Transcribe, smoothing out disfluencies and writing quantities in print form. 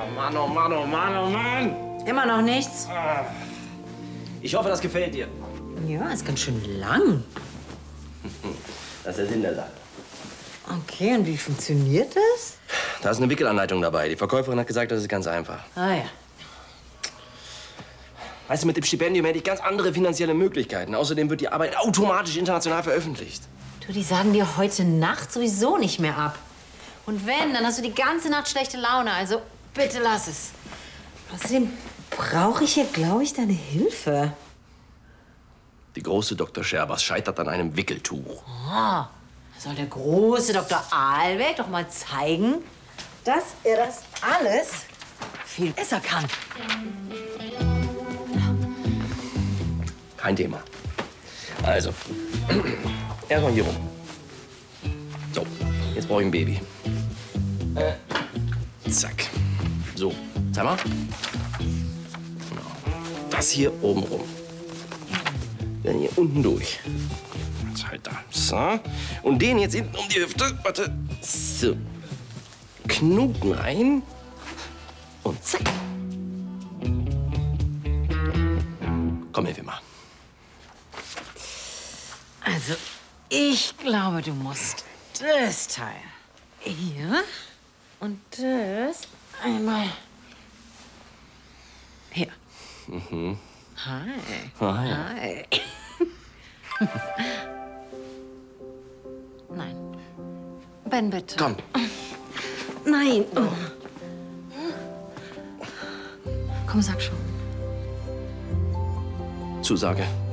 Mann, oh Mann, oh Mann, oh Mann! Immer noch nichts? Ich hoffe, das gefällt dir. Ja, ist ganz schön lang. Das ist der Sinn der Sache. Okay, und wie funktioniert das? Da ist eine Wickelanleitung dabei. Die Verkäuferin hat gesagt, das ist ganz einfach. Ah ja. Weißt du, mit dem Stipendium hätte ich ganz andere finanzielle Möglichkeiten. Außerdem wird die Arbeit automatisch international veröffentlicht. Du, die sagen dir heute Nacht sowieso nicht mehr ab. Und wenn, dann hast du die ganze Nacht schlechte Laune. Also bitte lass es. Außerdem brauche ich hier, glaube ich, deine Hilfe. Die große Dr. Scherbers scheitert an einem Wickeltuch. Ah, da soll der große Dr. Ahlbeck doch mal zeigen, dass er das alles viel besser kann. Kein Thema. Also, erstmal hier rum. So, jetzt brauche ich ein Baby. Zack. So, sag mal. Genau. Das hier oben rum. Dann hier unten durch. Jetzt halt da. So. Und den jetzt hinten um die Hüfte. Warte. So. Knoten rein. Und zack. Komm, hilf mir mal. Also, ich glaube, du musst das Teil hier und das einmal hier. Mhm. Hi. Hi. Hi. Nein. Ben, bitte. Komm. Nein. Oh. Komm, sag schon. Zusage.